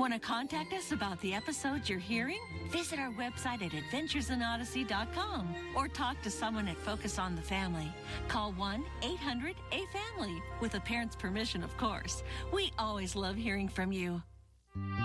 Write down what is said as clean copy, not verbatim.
Want to contact us about the episodes you're hearing? Visit our website at adventuresinodyssey.com or talk to someone at Focus on the Family. Call 1-800-A-FAMILY with a parent's permission, of course. We always love hearing from you.